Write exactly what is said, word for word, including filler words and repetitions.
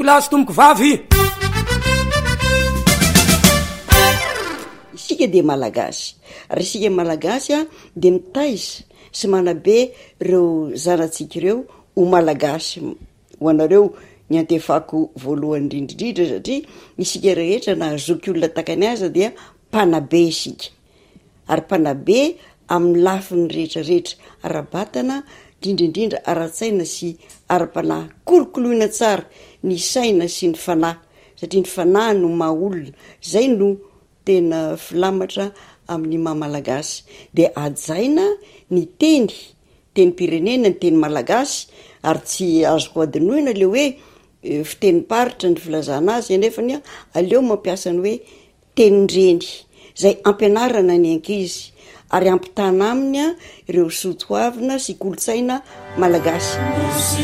lazo tomoko vavy. Isika de malagasy ary isika malagasy a de mitaiza sy manabe reo zanatsika ireo ho malagasy ho anareo ny antefako voalohany indrindrindrindra satria isika rehetra na azoky olona takany aza dia mpanabe isika ary mpanabe amin'ny lafiny rehetrarehetra ara-batana indrindrindrindra ara-tsaina sy ara-panahy kolokoloina tsara ny saina sy ny fanahy satria ny fanahy no maha olona zay no tena filamatra amin'ny maha-malagasy de ajaina ny teny teny pirenena ny teny malagasy ary tsy azoko adinoina le hoe fitenim-paritra ny filazana azy anefany a aleo mampiasa ny hoe tenindreny zay ampianarana ny ankizy ary ampitana aminy a ireo soatoavina sy kolotsaina malagasy.